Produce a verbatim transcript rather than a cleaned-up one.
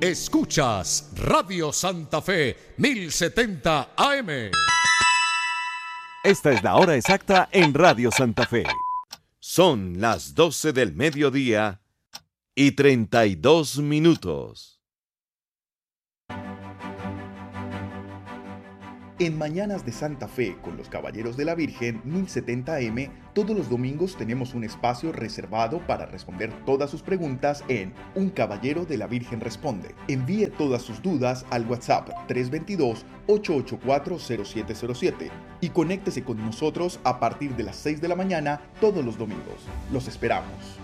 Escuchas Radio Santa Fe mil setenta A M. Esta es la hora exacta en Radio Santa Fe. Son las doce del mediodía y treinta y dos minutos. En Mañanas de Santa Fe con los Caballeros de la Virgen mil setenta A M, todos los domingos tenemos un espacio reservado para responder todas sus preguntas en Un Caballero de la Virgen Responde. Envíe todas sus dudas al WhatsApp tres dos dos, ocho ocho cuatro, cero siete cero siete y conéctese con nosotros a partir de las seis de la mañana todos los domingos. Los esperamos.